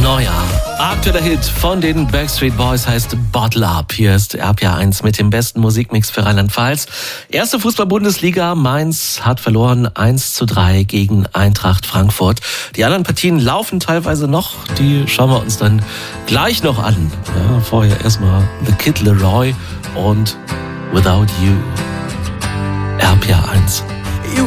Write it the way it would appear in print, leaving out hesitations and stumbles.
Neujahr. Aktueller Hit von den Backstreet Boys heißt Bottle Up. Hier ist RPA 1 mit dem besten Musikmix für Rheinland-Pfalz. Erste Fußball-Bundesliga. Mainz hat verloren 1:3 gegen Eintracht Frankfurt. Die anderen Partien laufen teilweise noch. Die schauen wir uns dann gleich noch an. Ja, vorher erstmal The Kid Leroy und Without You. RPA 1.